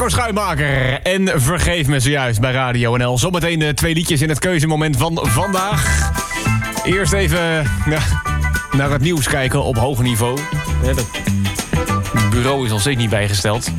Marco Schuimaker en Vergeef me zojuist bij Radio NL. Zometeen 2 liedjes in het keuzemoment van vandaag. Eerst even naar het nieuws kijken op hoog niveau. Het bureau is nog steeds niet bijgesteld.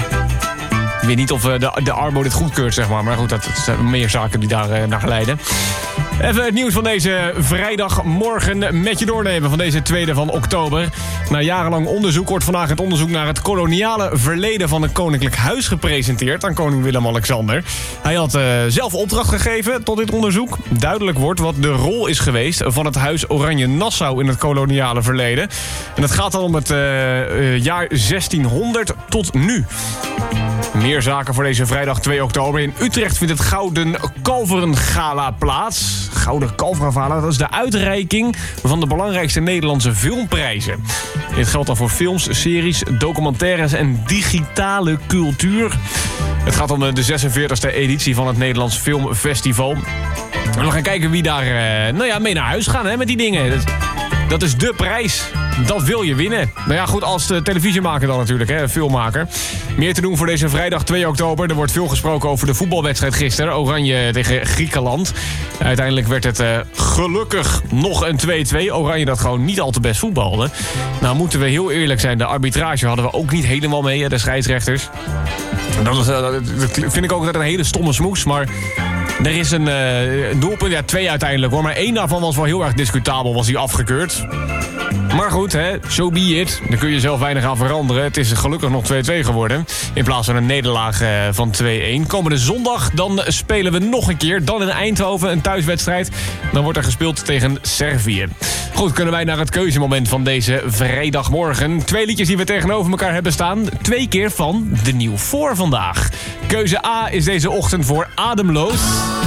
Ik weet niet of de Arbo dit goedkeurt, zeg maar. Maar goed, dat zijn meer zaken die daar naar leiden. Even het nieuws van deze vrijdagmorgen met je doornemen van deze 2e van oktober. Na jarenlang onderzoek wordt vandaag het onderzoek naar het koloniale verleden van het Koninklijk Huis gepresenteerd aan koning Willem-Alexander. Hij had zelf opdracht gegeven tot dit onderzoek. Duidelijk wordt wat de rol is geweest van het Huis Oranje-Nassau in het koloniale verleden. En het gaat dan om het jaar 1600 tot nu. Meer zaken voor deze vrijdag 2 oktober. In Utrecht vindt het Gouden Kalverengala plaats. Gouden Kalverengala, dat is de uitreiking van de belangrijkste Nederlandse filmprijzen. Dit geldt dan voor films, series, documentaires en digitale cultuur. Het gaat om de 46e editie van het Nederlands Filmfestival. En we gaan kijken wie daar mee naar huis gaan met die dingen. Dat is de prijs. Dat wil je winnen. Nou ja, goed, als televisiemaker dan natuurlijk, filmmaker. Meer te doen voor deze vrijdag 2 oktober. Er wordt veel gesproken over de voetbalwedstrijd gisteren. Oranje tegen Griekenland. Uiteindelijk werd het gelukkig nog een 2-2. Oranje dat gewoon niet al te best voetbalde. Nou, moeten we heel eerlijk zijn. De arbitrage hadden we ook niet helemaal mee, de scheidsrechters. Dat vind ik ook altijd een hele stomme smoes, maar... Er is een doelpunt, 2 uiteindelijk hoor. Maar 1 daarvan was wel heel erg discutabel, was hij afgekeurd. Maar goed, so be it. Daar kun je zelf weinig aan veranderen. Het is gelukkig nog 2-2 geworden. In plaats van een nederlaag van 2-1. Komende zondag, dan spelen we nog een keer. Dan in Eindhoven, een thuiswedstrijd. Dan wordt er gespeeld tegen Servië. Goed, kunnen wij naar het keuzemoment van deze vrijdagmorgen. 2 liedjes die we tegenover elkaar hebben staan. 2 keer van de nieuw voor vandaag. Keuze A is deze ochtend voor Ademloos.